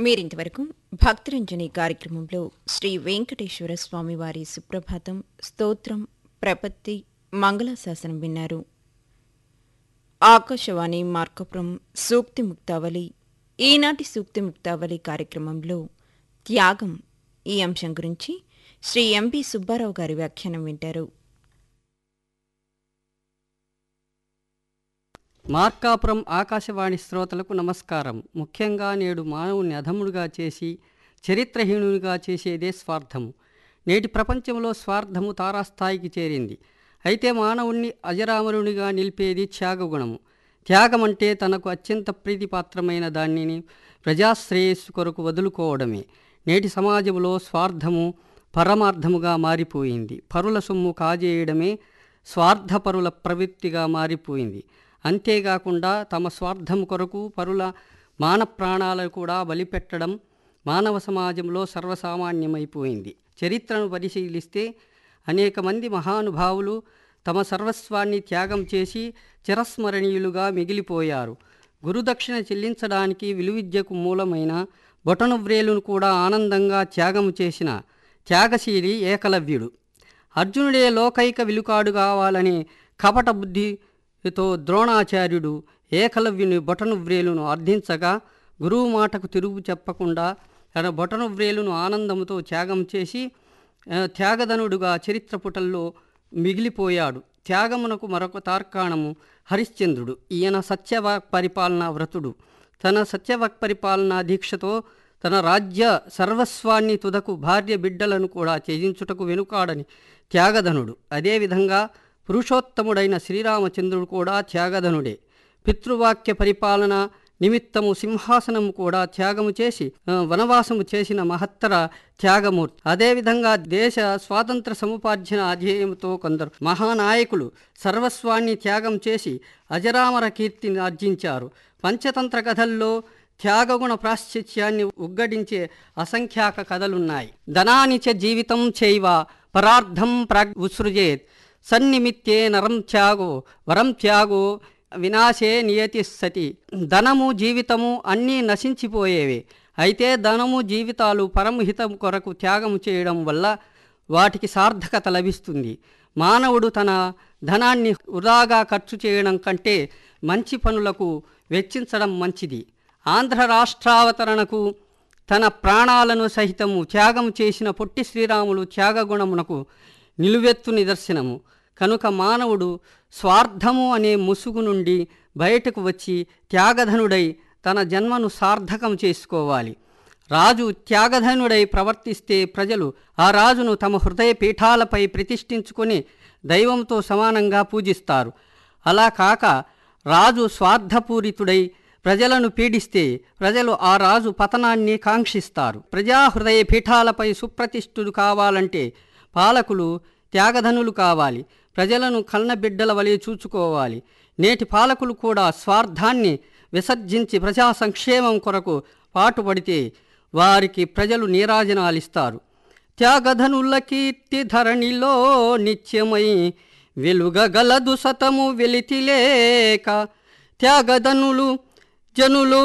మీరింతవరకు భక్తరంజని కార్యక్రమంలో శ్రీ వెంకటేశ్వర స్వామివారి సుప్రభాతం, స్తోత్రం, ప్రపత్తి, మంగళాశాసనం విన్నారు. ఆకాశవాణి మార్కాపురం సూక్తి ముక్తావళి. ఈనాటి సూక్తి ముక్తావళి కార్యక్రమంలో త్యాగం ఈ అంశం గురించి శ్రీ ఎంపి సుబ్బారావు గారి వ్యాఖ్యానం వింటారు. మార్కాపురం ఆకాశవాణి శ్రోతలకు నమస్కారం. ముఖ్యంగా నేడు మానవుని అధముడుగా చేసి చరిత్రహీనునిగా చేసేదే స్వార్థము. నేటి ప్రపంచంలో స్వార్థము తారాస్థాయికి చేరింది. అయితే మానవుణ్ణి అజరామరునిగా నిలిపేది త్యాగగుణము. త్యాగమంటే తనకు అత్యంత ప్రీతిపాత్రమైన దానిని ప్రజాశ్రేయస్సు కొరకు వదులుకోవడమే. నేటి సమాజంలో స్వార్థము పరమార్థముగా మారిపోయింది. పరుల సొమ్ము కాజేయడమే స్వార్థపరుల ప్రవృత్తిగా మారిపోయింది. అంతేకాకుండా తమ స్వార్థం కొరకు పరుల మాన ప్రాణాలను కూడా బలిపెట్టడం మానవ సమాజంలో సర్వసామాన్యమైపోయింది. చరిత్రను పరిశీలిస్తే అనేక మంది మహానుభావులు తమ సర్వస్వాన్ని త్యాగం చేసి చిరస్మరణీయులుగా మిగిలిపోయారు. గురుదక్షిణ చెల్లించడానికి విలువిద్యకు మూలమైన బొటనవ్రేలును కూడా ఆనందంగా త్యాగం చేసిన త్యాగశీలి ఏకలవ్యుడు. అర్జునుడే లోకైక విలుకాడు కావాలని కపట బుద్ధితో ద్రోణాచార్యుడు ఏకలవ్యుని బొటనవ్రేలును అర్థించగా గురువు మాటకు తిరుగు చెప్పకుండా తన బొటనవ్రేలును ఆనందంతో త్యాగం చేసి త్యాగధనుడుగా చరిత్ర పుటల్లో మిగిలిపోయాడు. త్యాగమునకు మరొక తార్కాణము హరిశ్చంద్రుడు. ఈయన సత్యవాక్ పరిపాలనా వ్రతుడు. తన సత్యవాక్ పరిపాలనా దీక్షతో తన రాజ్య సర్వస్వాన్ని తుదకు భార్య బిడ్డలను కూడా త్యజించుటకు వెనుకాడని త్యాగధనుడు. అదేవిధంగా పురుషోత్తముడైన శ్రీరామచంద్రుడు కూడా త్యాగధనుడే. పితృవాక్య పరిపాలన నిమిత్తము సింహాసనము కూడా త్యాగము చేసి వనవాసము చేసిన మహత్తర త్యాగమూర్తి. అదేవిధంగా దేశ స్వాతంత్ర సముపార్జన అధ్యేయంతో కొందరు మహానాయకులు సర్వస్వాన్ని త్యాగం చేసి అజరామర కీర్తిని ఆర్జించారు. పంచతంత్ర కథల్లో త్యాగగుణ ప్రాశ్చిత్యాన్ని ఉగ్గడించే అసంఖ్యాక కథలున్నాయి. ధనానిచ జీవితం చైవ పరార్థం ప్రాగ్ఉత్సృజేత్ సన్నిమిత్తే నరం త్యాగో వరం త్యాగో వినాశే నియతి సతి. ధనము జీవితము అన్నీ నశించిపోయేవే. అయితే ధనము జీవితాలు పరమహితం కొరకు త్యాగము చేయడం వల్ల వాటికి సార్థకత లభిస్తుంది. మానవుడు తన ధనాన్ని వృధాగా ఖర్చు చేయడం కంటే మంచి పనులకు వెచ్చించడం మంచిది. ఆంధ్ర రాష్ట్రావతరణకు తన ప్రాణాలను సహితము త్యాగం చేసిన పొట్టి శ్రీరాములు త్యాగగుణమునకు నిలువెత్తు నిదర్శనము. కనుక మానవుడు స్వార్థము అనే ముసుగు నుండి బయటకు వచ్చి త్యాగధనుడై తన జన్మను సార్థకం చేసుకోవాలి. రాజు త్యాగధనుడై ప్రవర్తిస్తే ప్రజలు ఆ రాజును తమ హృదయ పీఠాలపై ప్రతిష్ఠించుకొని దైవంతో సమానంగా పూజిస్తారు. అలా కాక రాజు స్వార్థపూరితుడై ప్రజలను పీడిస్తే ప్రజలు ఆ రాజు పతనాన్ని కాంక్షిస్తారు. ప్రజాహృదయ పీఠాలపై సుప్రతిష్ఠులు కావాలంటే పాలకులు త్యాగధనులు కావాలి. ప్రజలను కన్నబిడ్డల వలె చూచుకోవాలి. నేటి పాలకులు కూడా స్వార్థాన్ని విసర్జించి ప్రజా సంక్షేమం కొరకు పాటుపడితే వారికి ప్రజలు నీరాజనాలిస్తారు. త్యాగధనుల కీర్తి ధరణిలో నిత్యమై వెలుగగలదు సతము వెలితిలేక. త్యాగధనులు జనులు